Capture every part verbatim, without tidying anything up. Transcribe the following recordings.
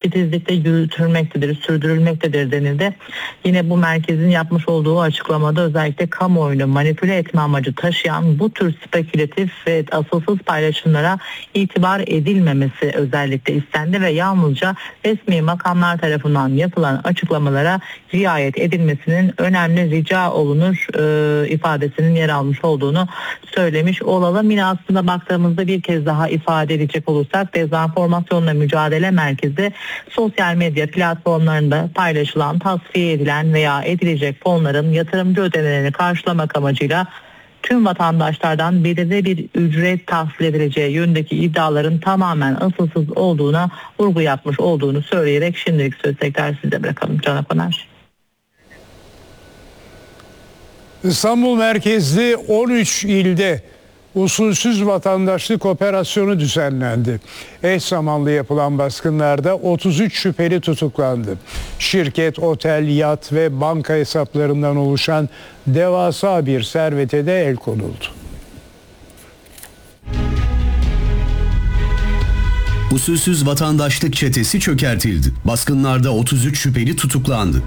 titizlikle yürütülmektedir, sürdürülmektedir denildi. Yine bu merkezin yapmış olduğu açıklamada özellikle kamuoyunu manipüle etme amacı taşıyan bu tür spekülatif ve asılsız paylaşımlara itibar edilmemesi özellikle istendi ve yalnızca resmi makamlar tarafından yapılan açıklamalara riayet edilmesinin önemli rica olunur e, ifadesinin yer almış olduğunu söylemiş olalım. Yine aslında baktığımızda bir kez daha ifade edecek olursak Dezenformasyonla Mücadele Merkezi sosyal medya platformlarında paylaşılan, tasfiye edilen veya edilecek fonların yatırımcı ödemelerini karşılamak amacıyla tüm vatandaşlardan belirli bir ücret tahsil edileceği yönündeki iddiaların tamamen asılsız olduğuna vurgu yapmış olduğunu söyleyerek şimdilik söz tekrar size bırakalım. Can Apaner. İstanbul merkezli on üç ilde usulsüz vatandaşlık operasyonu düzenlendi. Eş zamanlı yapılan baskınlarda otuz üç şüpheli tutuklandı. Şirket, otel, yat ve banka hesaplarından oluşan devasa bir servete de el konuldu. Usulsüz vatandaşlık çetesi çökertildi. Baskınlarda otuz üç şüpheli tutuklandı.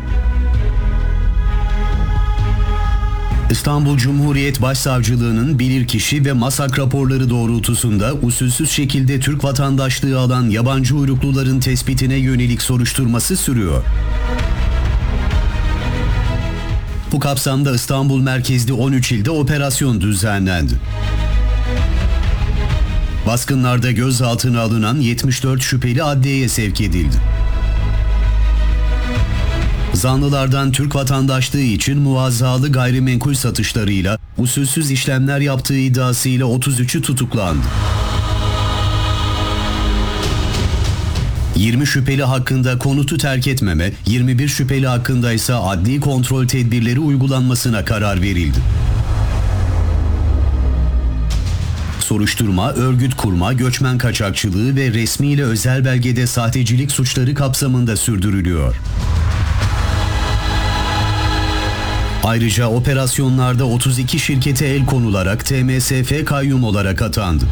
İstanbul Cumhuriyet Başsavcılığı'nın bilirkişi ve masak raporları doğrultusunda usulsüz şekilde Türk vatandaşlığı alan yabancı uyrukluların tespitine yönelik soruşturması sürüyor. Bu kapsamda İstanbul merkezli on üç ilde operasyon düzenlendi. Baskınlarda gözaltına alınan yetmiş dört şüpheli adliyeye sevk edildi. Zanlılardan Türk vatandaşlığı için muvazzalı gayrimenkul satışlarıyla usulsüz işlemler yaptığı iddiasıyla otuz üçü tutuklandı. yirmi şüpheli hakkında konutu terk etmeme, yirmi bir şüpheli hakkında ise adli kontrol tedbirleri uygulanmasına karar verildi. Soruşturma, örgüt kurma, göçmen kaçakçılığı ve resmi ile özel belgede sahtecilik suçları kapsamında sürdürülüyor. Ayrıca operasyonlarda otuz iki şirkete el konularak T M S F kayyum olarak atandı.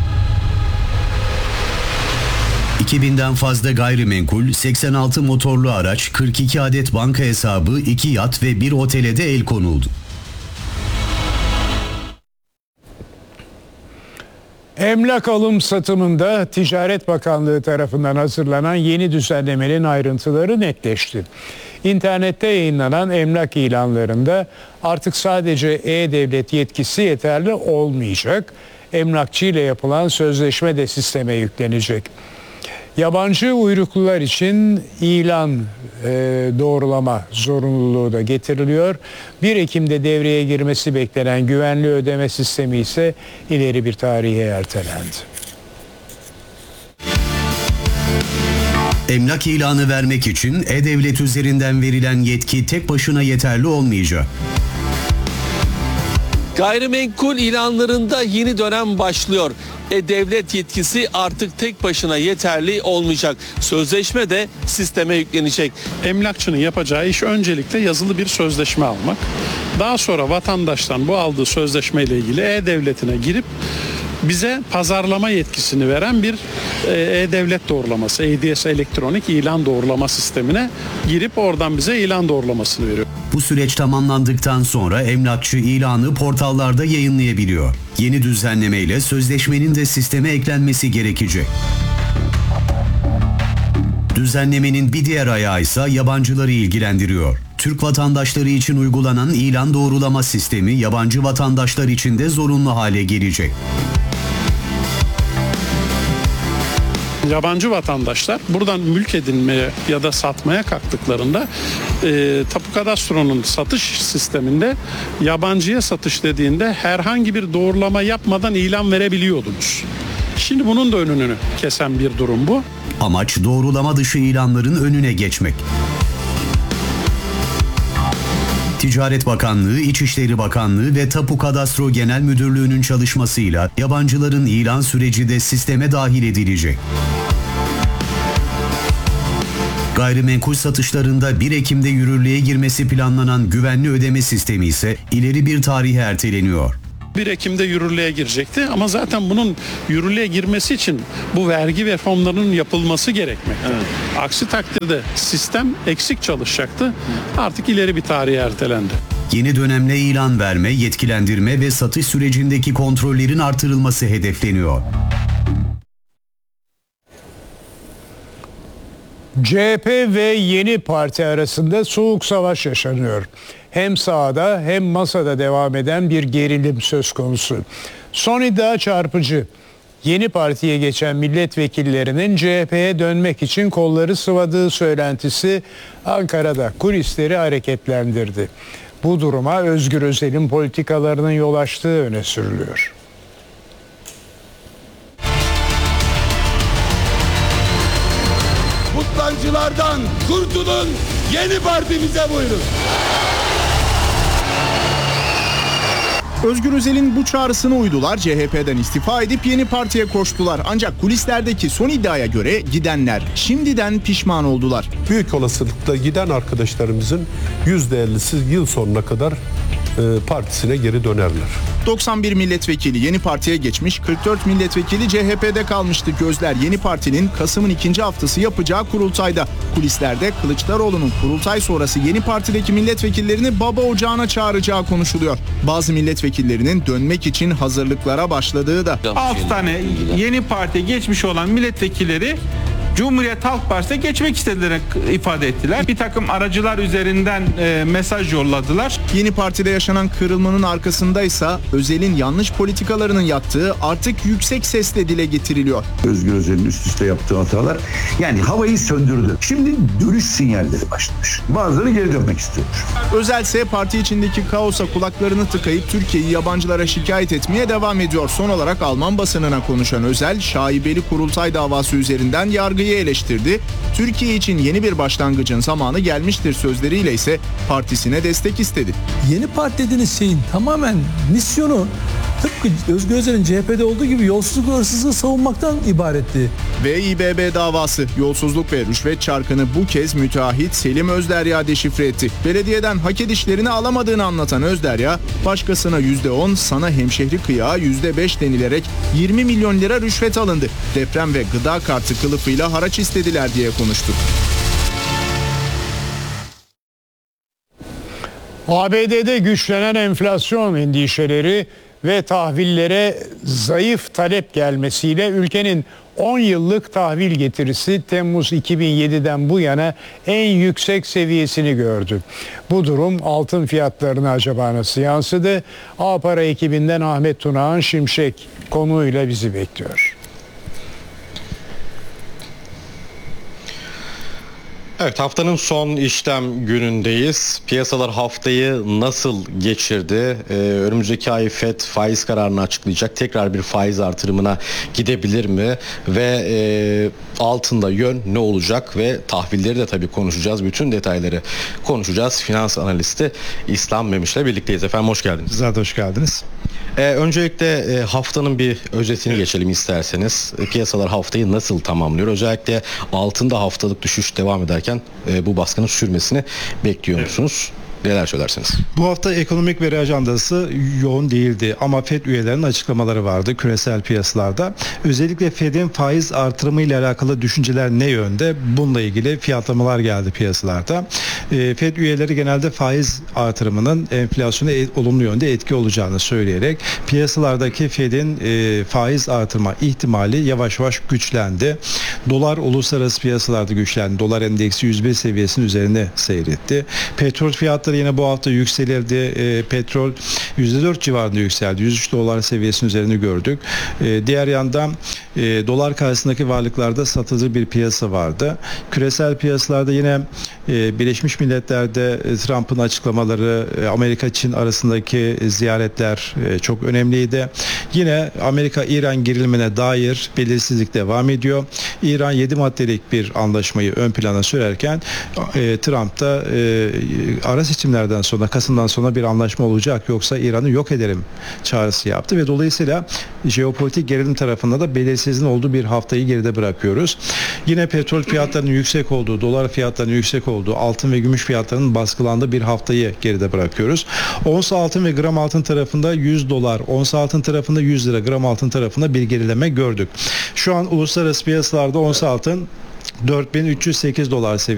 iki binden fazla gayrimenkul, seksen altı motorlu araç, kırk iki adet banka hesabı, iki yat ve bir otele de el konuldu. Emlak alım satımında Ticaret Bakanlığı tarafından hazırlanan yeni düzenlemenin ayrıntıları netleşti. İnternette yayınlanan emlak ilanlarında artık sadece E-Devlet yetkisi yeterli olmayacak. Emlakçı ile yapılan sözleşme de sisteme yüklenecek. Yabancı uyruklular için ilan e, doğrulama zorunluluğu da getiriliyor. bir Ekim'de devreye girmesi beklenen güvenli ödeme sistemi ise ileri bir tarihe ertelendi. Emlak ilanı vermek için E-Devlet üzerinden verilen yetki tek başına yeterli olmayacak. Gayrimenkul ilanlarında yeni dönem başlıyor. E-Devlet yetkisi artık tek başına yeterli olmayacak. Sözleşme de sisteme yüklenecek. Emlakçının yapacağı iş öncelikle yazılı bir sözleşme almak. Daha sonra vatandaştan bu aldığı sözleşmeyle ilgili E-Devlet'ine girip bize pazarlama yetkisini veren bir E-Devlet doğrulaması, E D S elektronik ilan doğrulama sistemine girip oradan bize ilan doğrulamasını veriyor. Bu süreç tamamlandıktan sonra emlakçı ilanı portallarda yayınlayabiliyor. Yeni düzenlemeyle sözleşmenin de sisteme eklenmesi gerekecek. Düzenlemenin bir diğer ayağı ise yabancıları ilgilendiriyor. Türk vatandaşları için uygulanan ilan doğrulama sistemi yabancı vatandaşlar için de zorunlu hale gelecek. Yabancı vatandaşlar buradan mülk edinmeye ya da satmaya kalktıklarında e, Tapu Kadastro'nun satış sisteminde yabancıya satış dediğinde herhangi bir doğrulama yapmadan ilan verebiliyordunuz. Şimdi bunun da önünü kesen bir durum bu. Amaç doğrulama dışı ilanların önüne geçmek. Ticaret Bakanlığı, İçişleri Bakanlığı ve Tapu Kadastro Genel Müdürlüğü'nün çalışmasıyla yabancıların ilan süreci de sisteme dahil edilecek. Gayrimenkul satışlarında bir Ekim'de yürürlüğe girmesi planlanan güvenli ödeme sistemi ise ileri bir tarihe erteleniyor. bir Ekim'de yürürlüğe girecekti ama zaten bunun yürürlüğe girmesi için bu vergi reformlarının yapılması gerekmekte. Evet. Aksi takdirde sistem eksik çalışacaktı. Artık ileri bir tarihe ertelendi. Yeni dönemle ilan verme, yetkilendirme ve satış sürecindeki kontrollerin artırılması hedefleniyor. C H P ve Yeni Parti arasında soğuk savaş yaşanıyor. Hem sahada hem masada devam eden bir gerilim söz konusu. Son iddia çarpıcı. Yeni Parti'ye geçen milletvekillerinin C H P'ye dönmek için kolları sıvadığı söylentisi Ankara'da kulisleri hareketlendirdi. Bu duruma Özgür Özel'in politikalarının yol açtığı öne sürülüyor. Kutlancılardan kurtulun, Yeni Partimize buyurun. Özgür Özel'in bu çağrısına uydular, C H P'den istifa edip Yeni Parti'ye koştular. Ancak kulislerdeki son iddiaya göre gidenler şimdiden pişman oldular. Büyük olasılıkla giden arkadaşlarımızın yüzde ellisi yıl sonuna kadar e, partisine geri dönerler. doksan bir milletvekili Yeni Parti'ye geçmiş, kırk dört milletvekili C H P'de kalmıştı. Gözler Yeni Parti'nin Kasım'ın ikinci haftası yapacağı kurultayda. Kulislerde Kılıçdaroğlu'nun kurultay sonrası Yeni Parti'deki milletvekillerini baba ocağına çağıracağı konuşuluyor. Bazı milletvekillerinin dönmek için hazırlıklara başladığı da. altı tane Yeni Parti'ye geçmiş olan milletvekilleri Cumhuriyet Halk Partisi'ne geçmek istediler ifade ettiler. Bir takım aracılar üzerinden e, mesaj yolladılar. Yeni Parti'de yaşanan kırılmanın arkasındaysa Özel'in yanlış politikalarının yattığı artık yüksek sesle dile getiriliyor. Özgür Özel'in üst üste yaptığı hatalar yani havayı söndürdü. Şimdi dönüş sinyalleri başlamış. Bazıları geri dönmek istiyormuş. Özel ise parti içindeki kaosa kulaklarını tıkayıp Türkiye'yi yabancılara şikayet etmeye devam ediyor. Son olarak Alman basınına konuşan Özel, şaibeli kurultay davası üzerinden yargıyı eleştirdi. Türkiye için yeni bir başlangıcın zamanı gelmiştir sözleriyle ise partisine destek istedi. Yeni Parti dediğiniz şeyin tamamen misyonu tıpkı Özgür Özel'in C H P'de olduğu gibi yolsuzluk ve hırsızlığı savunmaktan ibaretti. Ve İBB davası yolsuzluk ve rüşvet çarkını bu kez müteahhit Selim Özderya deşifre etti. Belediyeden hak edişlerini alamadığını anlatan Özderya, başkasına yüzde on, sana hemşehri kıyağı yüzde beş denilerek yirmi milyon lira rüşvet alındı. Deprem ve gıda kartı kılıfıyla haraç istediler diye konuştu. A B D'de güçlenen enflasyon endişeleri ve tahvillere zayıf talep gelmesiyle ülkenin on yıllık tahvil getirisi Temmuz iki bin yediden bu yana en yüksek seviyesini gördü. Bu durum altın fiyatlarına acaba nasıl yansıdı? A-Para ekibinden Ahmet Tunağan Şimşek konuyla bizi bekliyor. Evet, haftanın son işlem günündeyiz. Piyasalar haftayı nasıl geçirdi? Ee, önümüzdeki ay F E D faiz kararını açıklayacak. Tekrar bir faiz artırımına gidebilir mi? Ve e, altında yön ne olacak? Ve tahvilleri de tabii konuşacağız. Bütün detayları konuşacağız. Finans analisti İslam Memiş'le birlikteyiz. Efendim hoş geldiniz. Sizler de hoş geldiniz. Ee, öncelikle e, haftanın bir özetini geçelim isterseniz. E, piyasalar haftayı nasıl tamamlıyor? Özellikle altında haftalık düşüş devam ederken e, bu baskının sürmesini bekliyor musunuz? Neler söylersiniz? Bu hafta ekonomik veri ajandası yoğun değildi ama F E D üyelerinin açıklamaları vardı küresel piyasalarda. Özellikle F E D'in faiz artırımı ile alakalı düşünceler ne yönde? Bununla ilgili fiyatlamalar geldi piyasalarda. E, F E D üyeleri genelde faiz artırımının enflasyona et, olumlu yönde etki olacağını söyleyerek piyasalardaki F E D'in e, faiz artırma ihtimali yavaş yavaş güçlendi. Dolar uluslararası piyasalarda güçlendi. Dolar endeksi yüz bir seviyesinin üzerine seyretti. Petrol fiyatları yine bu hafta yükselildi. E, petrol yüzde dört civarında yükseldi. yüz üç dolar seviyesinin üzerine gördük. E, diğer yandan e, dolar karşısındaki varlıklarda satıcı bir piyasa vardı. Küresel piyasalarda yine e, Birleşmiş Milletler'de e, Trump'ın açıklamaları, e, Amerika-Çin arasındaki ziyaretler e, çok önemliydi. Yine Amerika-İran gerilimine dair belirsizlik devam ediyor. İran yedi maddelik bir anlaşmayı ön plana sürerken e, Trump da e, ara seçimlerden sonra, Kasım'dan sonra bir anlaşma olacak yoksa İran'ı yok ederim çağrısı yaptı ve dolayısıyla jeopolitik gerilim tarafında da belirsizliğin olduğu bir haftayı geride bırakıyoruz. Yine petrol fiyatlarının yüksek olduğu, dolar fiyatlarının yüksek olduğu olduğu, altın ve gümüş fiyatlarının baskılandığı bir haftayı geride bırakıyoruz. Ons altın ve gram altın tarafında yüz dolar, ons altın tarafında yüz lira, gram altın tarafında bir gerileme gördük. Şu an uluslararası piyasalarda ons altın dört bin üç yüz sekiz dolar seviyesinde.